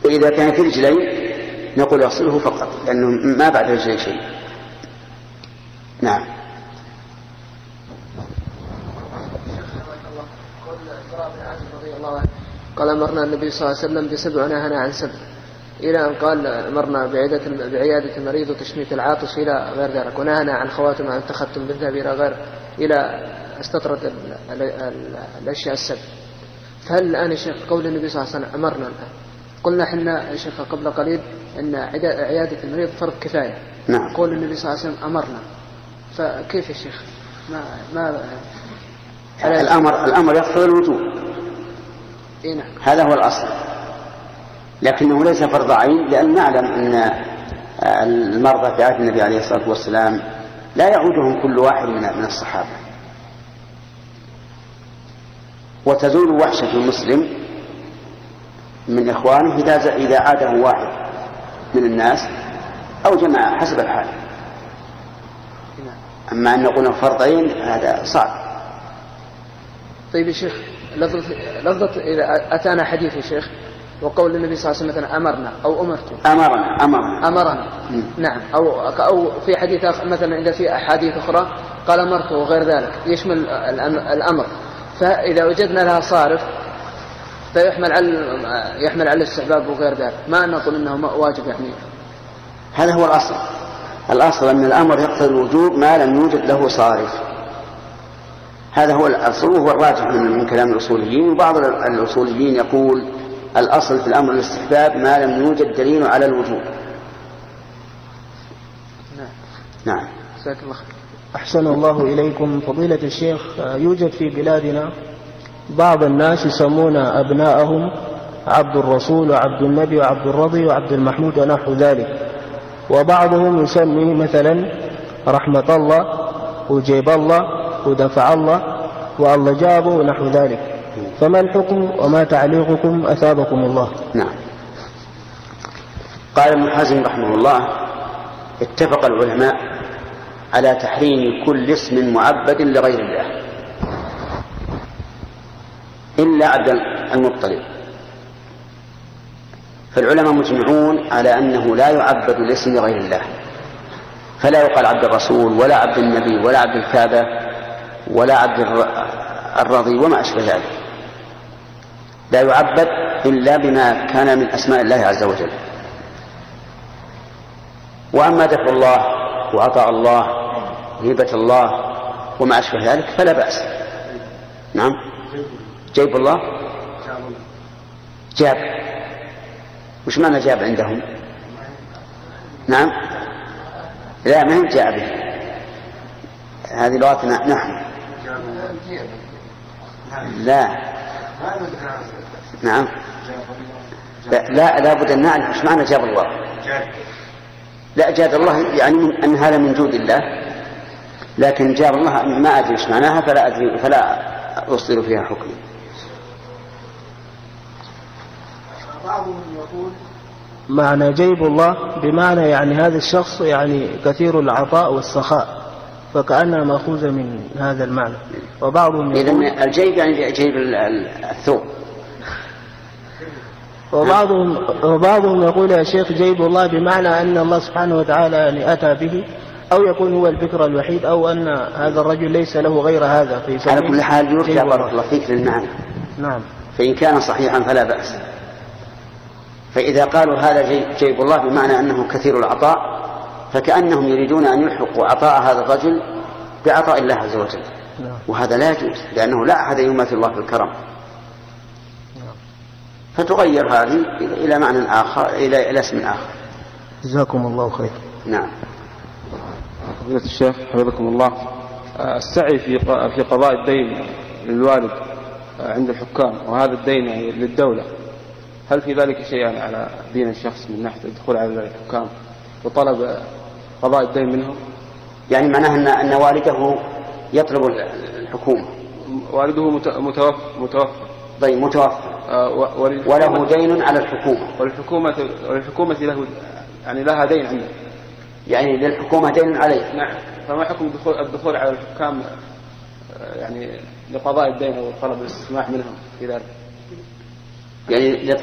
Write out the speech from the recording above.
وإذا كان في رجلين نقول يغسله فقط لأنه ما بعد رجلين شيء. نعم. قال أمرنا النبي صلى الله عليه وسلم بسبع ونهانا عن سبع، إلى أن قال أمرنا بعيادة المريض وتشميت العاطس إلى غير ذلك، ونهانا عن خواتم عن تختم بالذهب إلى استطرد الأشياء السبع. فهل الآن يا شيخ قول النبي صلى الله عليه وسلم أمرنا الآن، قلنا إحنا يا شيخ قبل قليل أن عيادة المريض فرض كفاية. نعم. قول النبي صلى الله عليه وسلم أمرنا، فكيف يا شيخ؟ الأمر يقتضي الوجوب. نعم. هذا هو الأصل، لكنه ليس فرض عين، لأن نعلم أن المرضى في عهد النبي عليه الصلاة والسلام لا يعودهم كل واحد من الصحابة، وتزول وحشة المسلم من إخوانه إذا عاده واحد من الناس أو جماعة حسب الحال. أما أن نقول فرضين هذا صعب. طيب يا شيخ، لفظة إذا أتانا حديث يا شيخ وقول النبي صلى الله عليه وسلم مثلا أمرنا أو أمرتم. أمرنا. نعم. أو في حديث مثلا إذا في أحاديث أخرى قال أمرت وغير ذلك يشمل الأمر، فإذا وجدنا لها صارف فيحمل على الاستحباب وغير ذلك، ما نقول إنه واجب يعني. هذا هو الأصل أن الأمر يقتضي الوجوب ما لم يوجد له صارف. هذا هو الأصل وهو الراجح من كلام الأصوليين. وبعض الأصوليين يقول الأصل في الأمر الاستحباب ما لم يوجد دليل على الوجوب. نعم. أحسن الله إليكم فضيلة الشيخ. يوجد في بلادنا بعض الناس يسمون أبناءهم عبد الرسول وعبد النبي وعبد الرضي وعبد المحمود ونحو ذلك، وبعضهم يسمي مثلا رحمة الله وجيب الله ودفع الله والله جابه ونحو ذلك، فما الحكم وما تعليقكم أثابكم الله؟ نعم. قال ابن حزم رحمه الله اتفق العلماء على تحريم كل اسم معبد لغير الله إلا عبد المطلب، فالعلماء مجمعون على أنه لا يعبد الاسم لغير الله، فلا يقال عبد الرسول ولا عبد النبي ولا عبد الكعبة ولا عبد الرضي وما أشبه ذلك، لا يعبد إلا بما كان من أسماء الله عز وجل. وأما دفع الله وعطاء الله وهبة الله وما أشبه ذلك فلا بأس. نعم. جيب الله جاب، وش معنى جاب عندهم؟ نعم. لا ما هي جاء به، هذه لغتنا نحن. لا. نعم. لا بد أن نعرف ايش معنى جاب الله. لا جاب الله يعني أن هذا من جود الله، لكن جاب الله ما أدري ايش معناها فلا أصدر فيها حكم. بعضهم يقول معنى جيب الله بمعنى يعني هذا الشخص يعني كثير العطاء والسخاء، فكأنها مأخوذة من هذا المعنى. وبعضهم إذن الجيب يعني جيب الثوب. وبعضهم يقول يا شيخ جيب الله بمعنى أن الله سبحانه وتعالى يعني أتى به، أو يكون هو البكر الوحيد، أو أن هذا الرجل ليس له غير هذا. على كل حال يرجع بارك الله فيك للمعنى. نعم. فإن كان صحيحا فلا بأس. فإذا قالوا هذا جيب الله بمعنى أنه كثير العطاء، فكأنهم يريدون أن يلحقوا عطاء هذا الرجل بعطاء الله عز وجل، وهذا لا يجوز، لأنه لا أحد يماثل الله في الكرم. فتغير هذه إلى معنى آخر، إلى اسم آخر. جزاكم الله خير. نعم. فضيلة الشيخ حفظكم الله، السعي في قضاء الدين للوالد عند الحكام، وهذا الدين يعني للدولة، هل في ذلك شيء على دين الشخص من ناحية الدخول على الحكام وطلب قضاء الدين منهم؟ يعني معناه أن والده يطلب الحكومة. والده متوفى. طيب متوفى وله دين على الحكومة، والحكومة له يعني لها دين عنده، يعني للحكومة دين عليه. نعم. فما حكم الدخول على الحكام يعني لقضاء الدين أو طلب الاستسماح منهم في ذلك؟ يعني